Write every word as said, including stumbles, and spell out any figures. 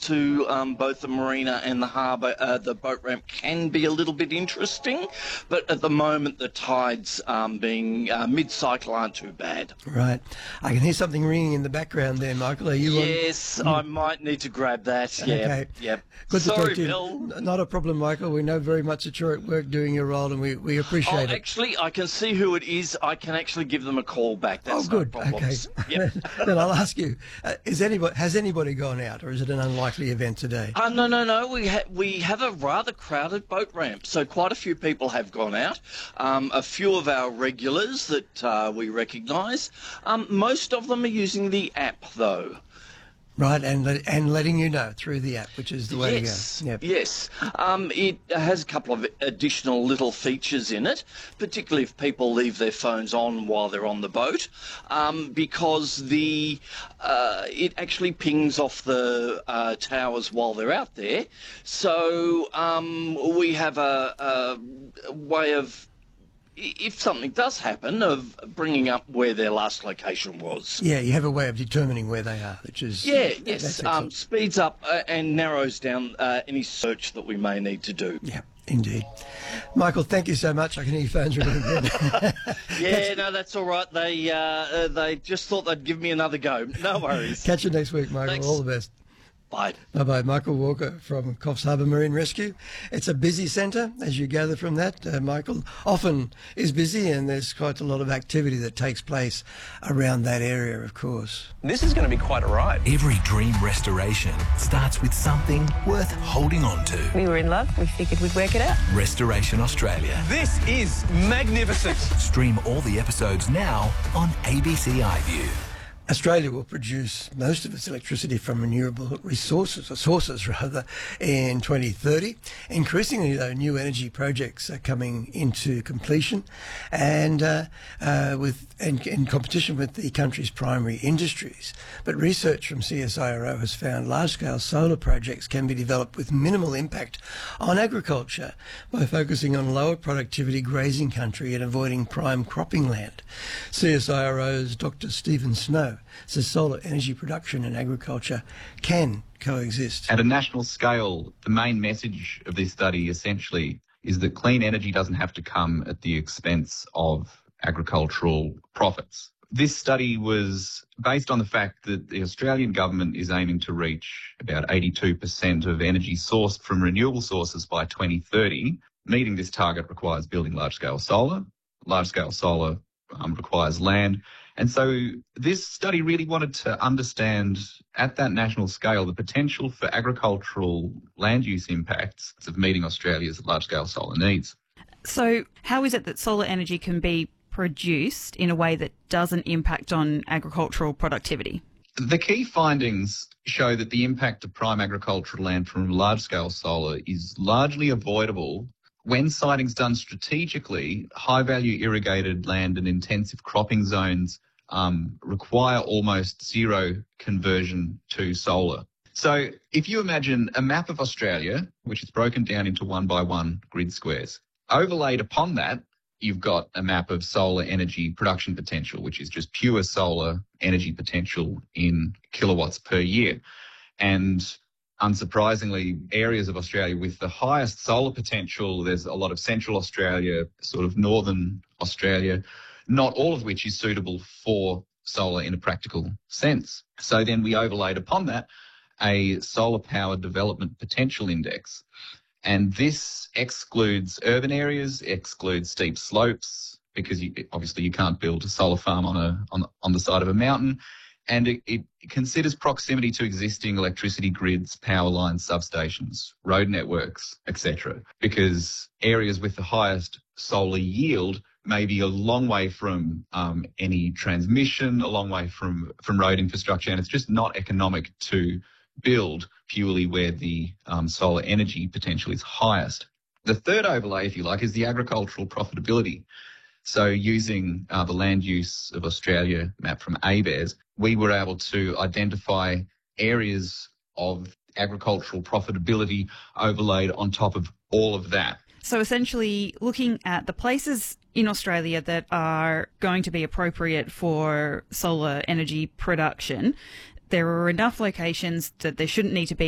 to um, both the marina and the harbour, uh, the boat ramp can be a little bit interesting, but at the moment the tides um, being uh, mid-cycle aren't too bad. Right. I can hear something ringing in the background there, Michael. Are you yes, on? I might need to grab that. Yeah. Okay. Yep. Good to Sorry, talk to you. Bill. Not a problem, Michael. We know very much that you're at work doing your role, and we, we appreciate oh, it. Actually, I can see who it is. I can actually give them a call back. That's oh, good. No okay. problems. Yep. Then I'll ask you: uh, Is anybody has anybody gone out, or is it an unlikely event today? Uh, no, no, no. We ha- we have a rather crowded boat ramp, so quite a few people have gone out. Um, a few of our regulars that uh, we recognise. Um, most of them are using the app, though. Right, and let, and letting you know through the app, which is the way yes, to go. Yep. Yes, um, it has a couple of additional little features in it, particularly if people leave their phones on while they're on the boat, um, because the uh, it actually pings off the uh, towers while they're out there. So um, we have a, a way of, if something does happen, of bringing up where their last location was. Yeah, you have a way of determining where they are, which is... Yeah, yes, um, speeds up uh, and narrows down uh, any search that we may need to do. Yeah, indeed. Michael, thank you so much. I can hear your phone's ringing again. yeah, no, that's all right. They, uh, uh, they just thought they'd give me another go. No worries. Catch you next week, Michael. Thanks. All the best. Bye. Bye-bye. Michael Walker from Coffs Harbour Marine Rescue. It's a busy centre, as you gather from that. Uh, Michael often is busy, and there's quite a lot of activity that takes place around that area, of course. This is going to be quite a ride. Every dream restoration starts with something worth holding on to. We were in love. We figured we'd work it out. Restoration Australia. This is magnificent. Stream all the episodes now on A B C iView. Australia will produce most of its electricity from renewable resources, or sources rather, in twenty thirty. Increasingly, though, new energy projects are coming into completion, and uh, uh, with and in competition with the country's primary industries. But research from C S I R O has found large-scale solar projects can be developed with minimal impact on agriculture by focusing on lower productivity grazing country and avoiding prime cropping land. C S I R O's Doctor Stephen Snow says solar energy production and agriculture can coexist. At a national scale, the main message of this study essentially is that clean energy doesn't have to come at the expense of agricultural profits. This study was based on the fact that the Australian government is aiming to reach about eighty-two percent of energy sourced from renewable sources by twenty thirty. Meeting this target requires building large-scale solar. Large-scale solar um, requires land. And so this study really wanted to understand at that national scale the potential for agricultural land use impacts of meeting Australia's large-scale solar needs. So how is it that solar energy can be produced in a way that doesn't impact on agricultural productivity? The key findings show that the impact of prime agricultural land from large-scale solar is largely avoidable when siting's done strategically. High-value irrigated land and intensive cropping zones um, require almost zero conversion to solar. So if you imagine a map of Australia, which is broken down into one by one grid squares, overlaid upon that, you've got a map of solar energy production potential, which is just pure solar energy potential in kilowatts per year. And unsurprisingly, areas of Australia with the highest solar potential, there's a lot of Central Australia, sort of Northern Australia, not all of which is suitable for solar in a practical sense. So then we overlaid upon that a solar power development potential index. And this excludes urban areas, excludes steep slopes, because you, obviously you can't build a solar farm on a on, on the side of a mountain. And it, it considers proximity to existing electricity grids, power lines, substations, road networks, et cetera. Because areas with the highest solar yield may be a long way from um, any transmission, a long way from, from road infrastructure, and it's just not economic to build purely where the um, solar energy potential is highest. The third overlay, if you like, is the agricultural profitability. So using uh, the land use of Australia map from ABARES, we were able to identify areas of agricultural profitability overlaid on top of all of that. So essentially looking at the places in Australia that are going to be appropriate for solar energy production, there are enough locations that there shouldn't need to be